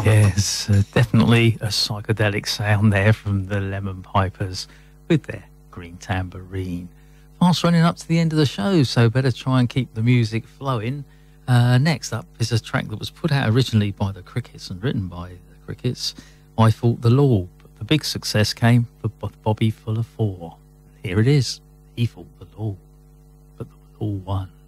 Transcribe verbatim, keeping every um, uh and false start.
Yes, uh, definitely a psychedelic sound there from the Lemon Pipers with their green tambourine. Fast running up to the end of the show, so better try and keep the music flowing. Uh, next up is a track that was put out originally by the Crickets and written by the Crickets, I Fought the Law, but the big success came for Bobby Fuller four. Here it is, He Fought the Law, but the law won.